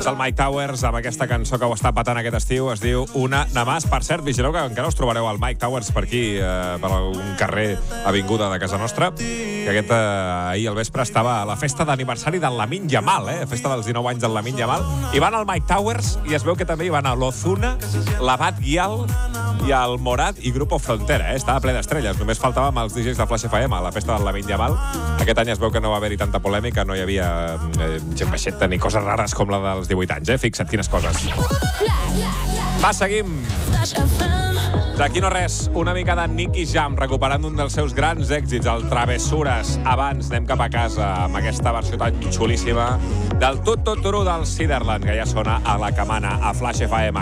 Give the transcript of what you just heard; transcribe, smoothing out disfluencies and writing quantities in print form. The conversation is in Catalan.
el Mike Towers amb aquesta cançó que ho està patant aquest estiu. Es diu Una de Más. Per cert, vigileu que encara us trobareu al Mike Towers per aquí, per un carrer avinguda de casa nostra, que ahir al vespre estava a la festa d'aniversari del Lamine Yamal, festa dels 19 anys del Lamine Yamal, i van al Mike Towers i es veu que també hi van a l'Ozuna, l'Abat Guial i el Morat i Grupo Frontera. Estava ple d'estrelles. Només faltàvem els DJs de Flash FM a la festa del Lamine Yamal. Aquest any es veu que no va haver-hi tanta polèmica, no hi havia gent baixeta ni coses rares com la dels 18 anys, Fixa't quines coses. Va, seguim. D'aquí no res, una mica de Nicky Jam recuperant un dels seus grans èxits, el Travessures. Abans anem cap a casa amb aquesta versió tan xulíssima del Tut Tut Turu del Ciderland, que ja sona a la camana a Flash FM.